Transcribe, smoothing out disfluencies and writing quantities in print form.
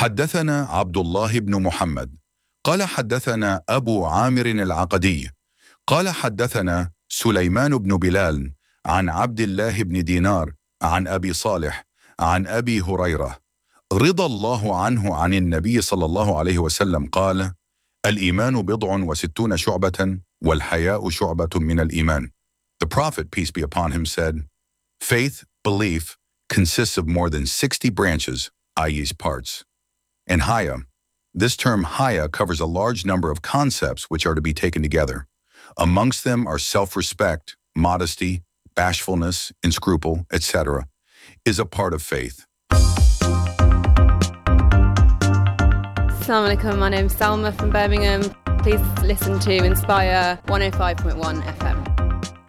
حدثنا عبد الله بن محمد قال حدثنا أبو عامر العقدي قال حدثنا سليمان بن بلال عن عبد الله بن دينار عن أبي صالح عن أبي هريرة رضي الله عنه عن النبي صلى الله عليه وسلم قال: الإيمان 60 شعبة والحياء شعبة من الإيمان. The Prophet, peace be upon him, said, faith, belief, consists of more than 60 branches, i.e. parts. And haya, this term haya covers a large number of concepts which are to be taken together. Amongst them are self-respect, modesty, bashfulness, and scruple, etc., is a part of faith. Assalamu alaikum, my name's Salma from Birmingham. Please listen to Inspire 105.1 FM.